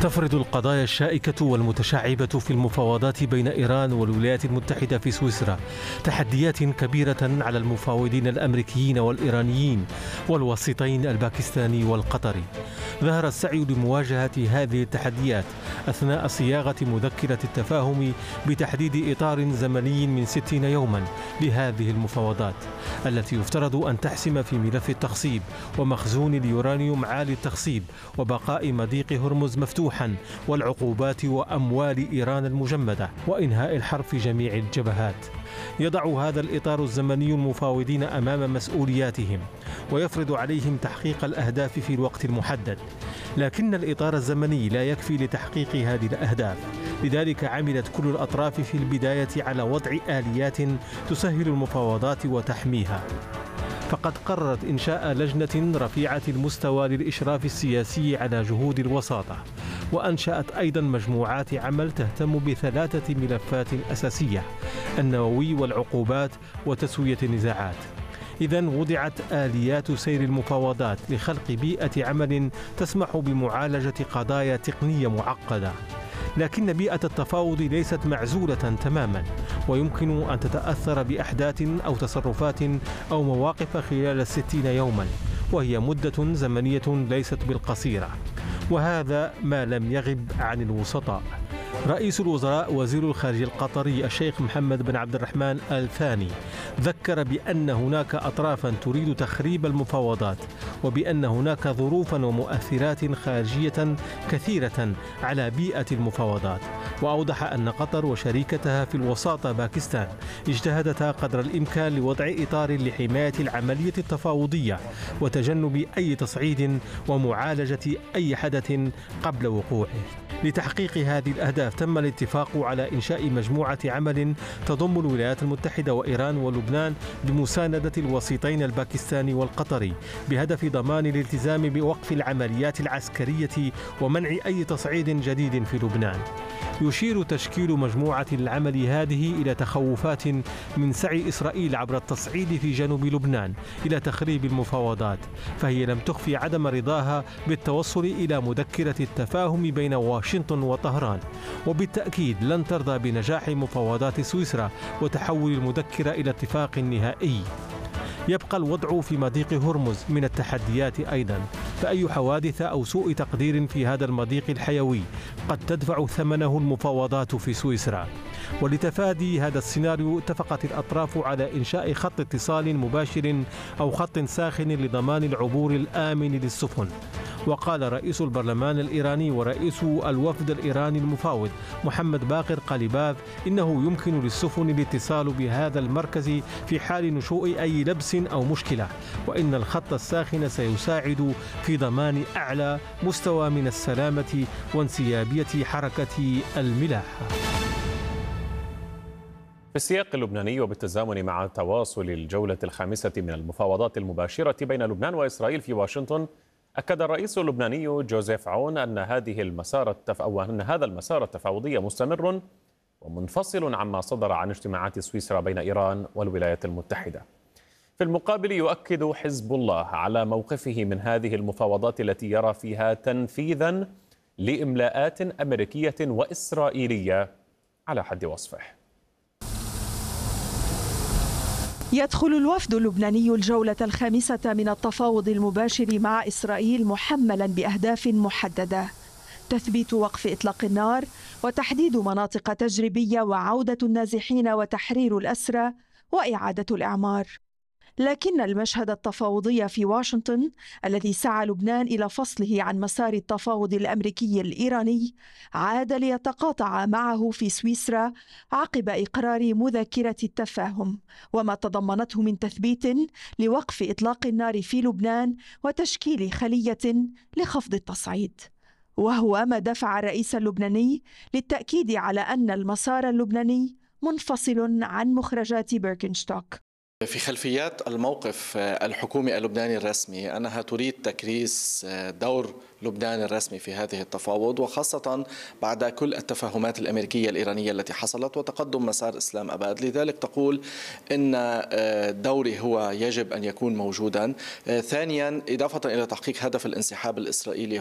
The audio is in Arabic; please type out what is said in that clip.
تفرض القضايا الشائكة والمتشعبة في المفاوضات بين إيران والولايات المتحدة في سويسرا تحديات كبيرة على المفاوضين الأمريكيين والإيرانيين والوسيطين الباكستاني والقطري. ظهر السعي لمواجهة هذه التحديات أثناء صياغة مذكرة التفاهم بتحديد إطار زمني من 60 يوما لهذه المفاوضات التي يفترض أن تحسم في ملف التخصيب ومخزون اليورانيوم عالي التخصيب وبقاء مضيق هرمز مفتوحا والعقوبات وأموال إيران المجمدة وإنهاء الحرب في جميع الجبهات. يضع هذا الإطار الزمني المفاوضين أمام مسؤولياتهم ويفرض عليهم تحقيق الأهداف في الوقت المحدد، لكن الإطار الزمني لا يكفي لتحقيق هذه الأهداف. لذلك عملت كل الأطراف في البداية على وضع آليات تسهل المفاوضات وتحميها. فقد قررت إنشاء لجنة رفيعة المستوى للإشراف السياسي على جهود الوساطة، وأنشأت أيضا مجموعات عمل تهتم بثلاثة ملفات أساسية: النووي والعقوبات وتسوية النزاعات. إذن وضعت آليات سير المفاوضات لخلق بيئة عمل تسمح بمعالجة قضايا تقنية معقدة. لكن بيئة التفاوض ليست معزولة تماما، ويمكن أن تتأثر بأحداث أو تصرفات أو مواقف خلال 60 يوما، وهي مدة زمنية ليست بالقصيرة، وهذا ما لم يغب عن الوسطاء. رئيس الوزراء وزير الخارجية القطري الشيخ محمد بن عبد الرحمن آل ثاني ذكر بأن هناك أطرافا تريد تخريب المفاوضات، وبأن هناك ظروفا ومؤثرات خارجية كثيرة على بيئة المفاوضات، وأوضح أن قطر وشريكتها في الوساطة باكستان اجتهدتا قدر الإمكان لوضع إطار لحماية العملية التفاوضية وتجنب أي تصعيد ومعالجة أي حدث قبل وقوعه. لتحقيق هذه الأهداف تم الاتفاق على إنشاء مجموعة عمل تضم الولايات المتحدة وإيران ولبنان بمساندة الوسيطين الباكستاني والقطري، بهدف ضمان الالتزام بوقف العمليات العسكرية ومنع أي تصعيد جديد في لبنان. يشير تشكيل مجموعة العمل هذه إلى تخوفات من سعي إسرائيل عبر التصعيد في جنوب لبنان إلى تخريب المفاوضات، فهي لم تخفي عدم رضاها بالتوصل إلى مذكرة التفاهم بين واشنطن وطهران، وبالتأكيد لن ترضى بنجاح مفاوضات سويسرا وتحول المذكرة إلى اتفاق نهائي. يبقى الوضع في مضيق هرمز من التحديات أيضا، فأي حوادث أو سوء تقدير في هذا المضيق الحيوي قد تدفع ثمنه المفاوضات في سويسرا. ولتفادي هذا السيناريو اتفقت الأطراف على إنشاء خط اتصال مباشر أو خط ساخن لضمان العبور الآمن للسفن. وقال رئيس البرلمان الإيراني ورئيس الوفد الإيراني المفاوض محمد باقر قليباف إنه يمكن للسفن الاتصال بهذا المركز في حال نشوء أي لبس أو مشكلة، وإن الخط الساخن سيساعد في ضمان أعلى مستوى من السلامة وانسيابية حركة الملاحة. في السياق اللبناني وبالتزامن مع تواصل الجولة الخامسة من المفاوضات المباشرة بين لبنان وإسرائيل في واشنطن، أكد الرئيس اللبناني جوزيف عون أن هذا المسار التفاوضي مستمر ومنفصل عما صدر عن اجتماعات سويسرا بين إيران والولايات المتحدة. في المقابل يؤكد حزب الله على موقفه من هذه المفاوضات التي يرى فيها تنفيذا لإملاءات أمريكية وإسرائيلية على حد وصفه. يدخل الوفد اللبناني الجولة الخامسة من التفاوض المباشر مع إسرائيل محملا بأهداف محددة: تثبيت وقف إطلاق النار وتحديد مناطق تجريبية وعودة النازحين وتحرير الأسرى وإعادة الإعمار. لكن المشهد التفاوضي في واشنطن الذي سعى لبنان إلى فصله عن مسار التفاوض الأمريكي الإيراني عاد ليتقاطع معه في سويسرا عقب إقرار مذكرة التفاهم وما تضمنته من تثبيت لوقف إطلاق النار في لبنان وتشكيل خلية لخفض التصعيد، وهو ما دفع الرئيس اللبناني للتأكيد على أن المسار اللبناني منفصل عن مخرجات بيركنستوك. في خلفيات الموقف الحكومي اللبناني الرسمي أنها تريد تكريس دور لبنان الرسمي في هذه التفاوض، وخاصة بعد كل التفاهمات الأمريكية الإيرانية التي حصلت وتقدم مسار إسلام أباد. لذلك تقول إن دوري هو يجب أن يكون موجودا. ثانيا، إضافة إلى تحقيق هدف الانسحاب الإسرائيلي،